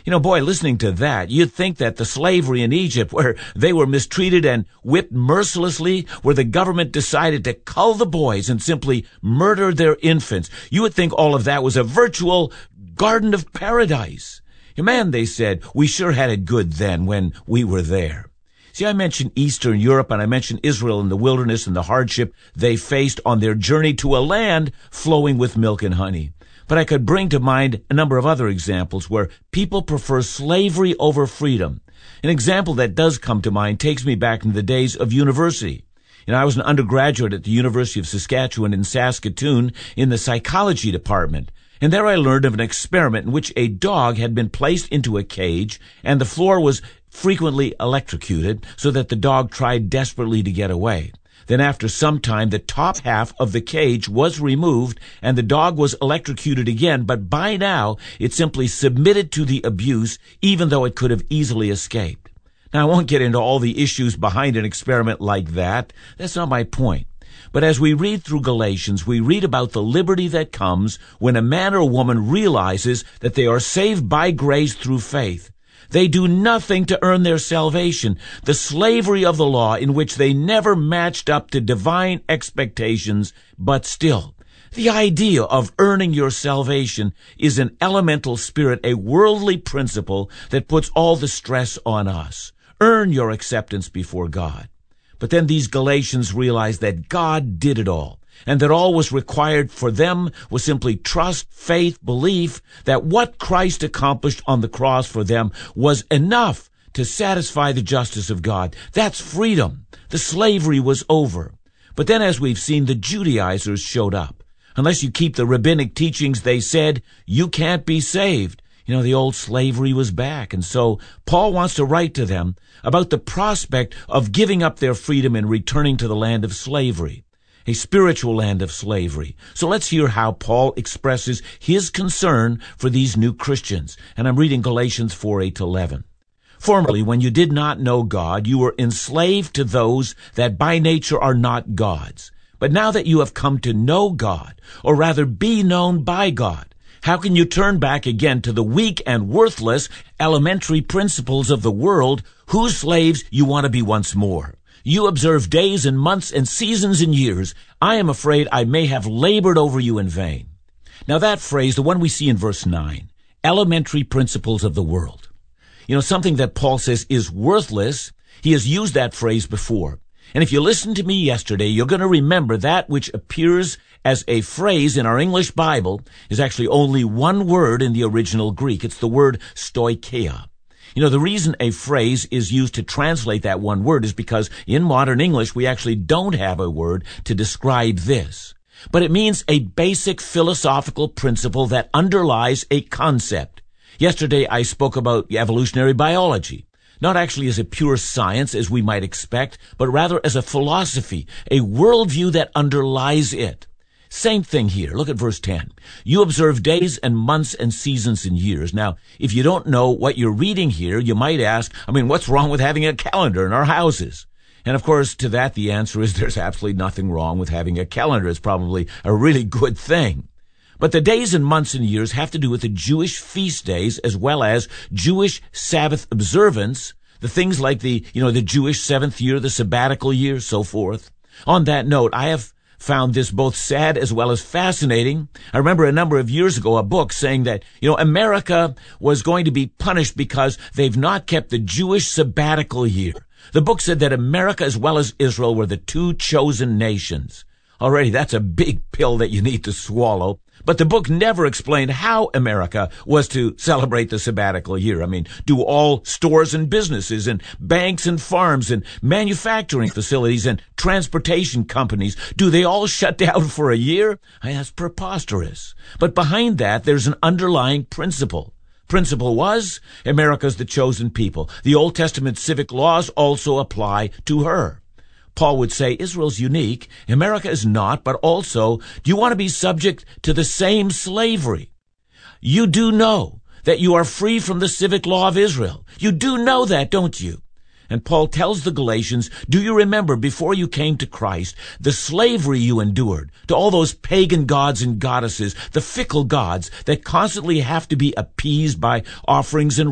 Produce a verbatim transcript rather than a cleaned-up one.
You know, boy, listening to that, you'd think that the slavery in Egypt, where they were mistreated and whipped mercilessly, where the government decided to cull the boys and simply murder their infants, you would think all of that was a virtual garden of paradise. Man, they said, we sure had it good then when we were there. See, I mentioned Eastern Europe and I mentioned Israel in the wilderness and the hardship they faced on their journey to a land flowing with milk and honey. But I could bring to mind a number of other examples where people prefer slavery over freedom. An example that does come to mind takes me back into the days of university. You know, I was an undergraduate at the University of Saskatchewan in Saskatoon in the psychology department. And there I learned of an experiment in which a dog had been placed into a cage and the floor was frequently electrocuted so that the dog tried desperately to get away. Then after some time, the top half of the cage was removed and the dog was electrocuted again, but by now it simply submitted to the abuse, even though it could have easily escaped. Now, I won't get into all the issues behind an experiment like that. That's not my point. But as we read through Galatians, we read about the liberty that comes when a man or woman realizes that they are saved by grace through faith. They do nothing to earn their salvation. The slavery of the law in which they never matched up to divine expectations, but still, the idea of earning your salvation is an elemental spirit, a worldly principle that puts all the stress on us. Earn your acceptance before God. But then these Galatians realized that God did it all, and that all was required for them was simply trust, faith, belief that what Christ accomplished on the cross for them was enough to satisfy the justice of God. That's freedom. The slavery was over. But then, as we've seen, the Judaizers showed up. Unless you keep the rabbinic teachings, they said, you can't be saved. You know, the old slavery was back. And so Paul wants to write to them about the prospect of giving up their freedom and returning to the land of slavery, a spiritual land of slavery. So let's hear how Paul expresses his concern for these new Christians. And I'm reading Galatians four, eight to eleven. Formerly, when you did not know God, you were enslaved to those that by nature are not gods. But now that you have come to know God, or rather be known by God, how can you turn back again to the weak and worthless elementary principles of the world, whose slaves you want to be once more? You observe days and months and seasons and years. I am afraid I may have labored over you in vain. Now that phrase, the one we see in verse nine, elementary principles of the world. You know, something that Paul says is worthless, he has used that phrase before. And if you listened to me yesterday, you're going to remember that which appears as a phrase in our English Bible is actually only one word in the original Greek. It's the word stoicheia. You know, the reason a phrase is used to translate that one word is because in modern English, we actually don't have a word to describe this. But it means a basic philosophical principle that underlies a concept. Yesterday, I spoke about evolutionary biology. Not actually as a pure science, as we might expect, but rather as a philosophy, a worldview that underlies it. Same thing here. Look at verse ten. You observe days and months and seasons and years. Now, if you don't know what you're reading here, you might ask, I mean, what's wrong with having a calendar in our houses? And of course, to that, the answer is there's absolutely nothing wrong with having a calendar. It's probably a really good thing. But the days and months and years have to do with the Jewish feast days as well as Jewish Sabbath observance, the things like the, you know, the Jewish seventh year, the sabbatical year, so forth. On that note, I have found this both sad as well as fascinating. I remember a number of years ago a book saying that, you know, America was going to be punished because they've not kept the Jewish sabbatical year. The book said that America as well as Israel were the two chosen nations. Already, that's a big pill that you need to swallow. But the book never explained how America was to celebrate the sabbatical year. I mean, do all stores and businesses and banks and farms and manufacturing facilities and transportation companies, do they all shut down for a year? I mean, that's preposterous. But behind that, there's an underlying principle. Principle was, America's the chosen people. The Old Testament civic laws also apply to her. Paul would say, Israel's unique, America is not, but also, do you want to be subject to the same slavery? You do know that you are free from the civic law of Israel. You do know that, don't you? And Paul tells the Galatians, do you remember before you came to Christ, the slavery you endured to all those pagan gods and goddesses, the fickle gods that constantly have to be appeased by offerings and